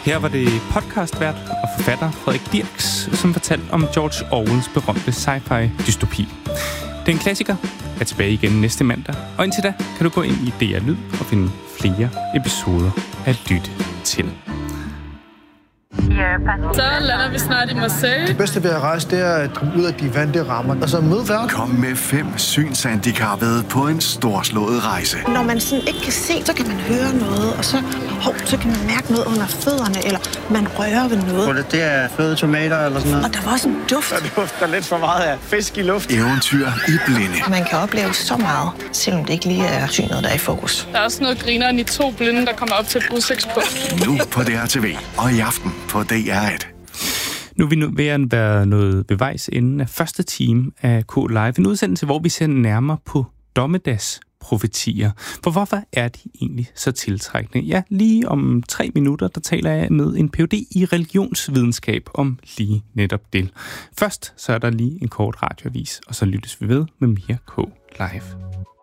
Her var det podcastvært og forfatter Frederik Dirks, som fortalte om George Orwells berømte sci-fi dystopi. Den klassiker er tilbage igen næste mandag, og indtil da kan du gå ind i DR Lyd og finde flere episoder at lytte til. Så lander vi snart i Marseille. Det bedste ved at rejse, det er at komme ud af de vante rammer, og så møde verden. Kom med 5 synshandicappede på en storslået rejse. Når man sådan ikke kan se, så kan man høre noget, og så kan man mærke noget under fødderne, eller man rører ved noget. Det er fløde tomater eller sådan noget. Og der var også en duft. Der dufter lidt for meget af fisk i luft. Eventyr i blinde. Man kan opleve så meget, selvom det ikke lige er synet, der er i fokus. Der er også noget grineren i 2 blinde, der kommer op til et udsigtspunkt. Nu på DRTV og i aften på DR1. Nu er vi ved at være noget ved vejs enden af første time af K Live. En udsendelse, hvor vi ser nærmere på dommedagsprofetier. For hvorfor er de egentlig så tiltrækkende? Ja, lige om 3 minutter, der taler jeg med en Ph.D. i religionsvidenskab om lige netop det. Først så er der lige en kort radioavis, og så lyttes vi ved med mere K Live.